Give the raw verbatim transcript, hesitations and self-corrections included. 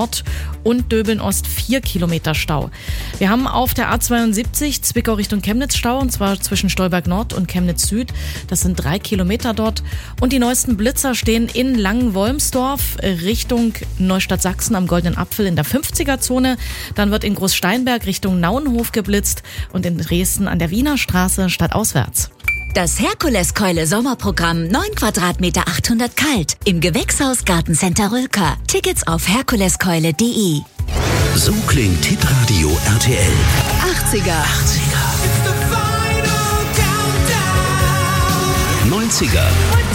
Nord und Döbeln Ost vier Kilometer Stau. Wir haben auf der A zweiundsiebzig Zwickau Richtung Chemnitz Stau, und zwar zwischen Stolberg Nord und Chemnitz Süd. Das sind drei Kilometer dort. Und die neuesten Blitzer stehen in Langenwolmsdorf Richtung Neustadt Sachsen am Goldenen Apfel in der fünfziger-Zone. Dann wird in Großsteinberg Richtung Nauenhof geblitzt und in Dresden an der Wiener Straße stadtauswärts. Das Herkuleskeule Sommerprogramm neun Quadratmeter achthundert kalt im Gewächshaus Gartencenter Rülker. Tickets auf herkuleskeule punkt de. So klingt Hitradio R T L. achtziger. achtziger. neunziger.